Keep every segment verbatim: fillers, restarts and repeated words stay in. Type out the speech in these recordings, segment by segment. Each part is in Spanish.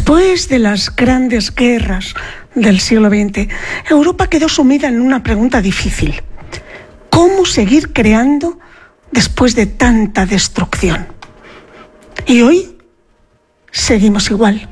Después de las grandes guerras del siglo veinte, Europa quedó sumida en una pregunta difícil. ¿Cómo seguir creando después de tanta destrucción? Y hoy seguimos igual,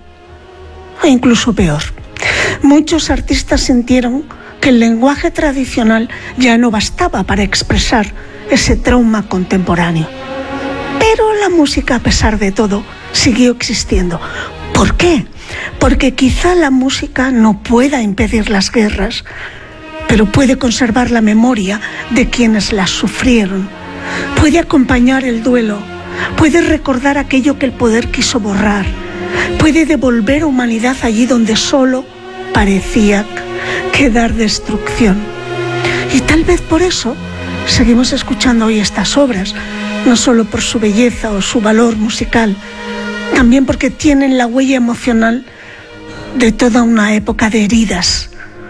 o incluso peor. Muchos artistas sintieron que el lenguaje tradicional ya no bastaba para expresar ese trauma contemporáneo. Pero la música, a pesar de todo, siguió existiendo. ¿Por qué? Porque quizá la música no pueda impedir las guerras, pero puede conservar la memoria de quienes las sufrieron, puede acompañar el duelo, puede recordar aquello que el poder quiso borrar, puede devolver humanidad allí donde solo parecía quedar destrucción. Y tal vez por eso seguimos escuchando hoy estas obras, no solo por su belleza o su valor musical, también porque tienen la huella emocional de toda una época de heridas.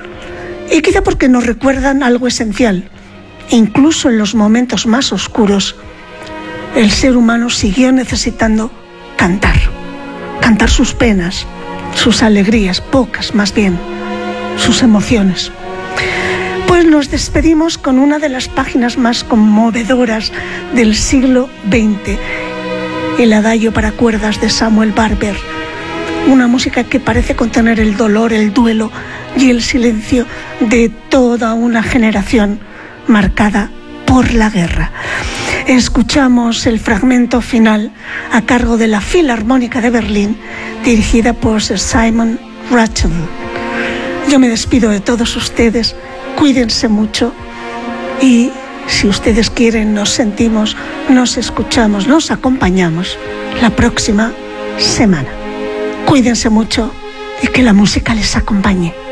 Y quizá porque nos recuerdan algo esencial. Incluso en los momentos más oscuros, el ser humano siguió necesitando cantar. Cantar sus penas, sus alegrías, pocas más bien, sus emociones. Pues nos despedimos con una de las páginas más conmovedoras del siglo veinte, el adagio para cuerdas de Samuel Barber, una música que parece contener el dolor, el duelo y el silencio de toda una generación marcada por la guerra. Escuchamos el fragmento final a cargo de la Filarmónica de Berlín, dirigida por Sir Simon Rattle. Yo me despido de todos ustedes, cuídense mucho y si ustedes quieren nos sentimos, nos escuchamos, nos acompañamos la próxima semana. Cuídense mucho y que la música les acompañe.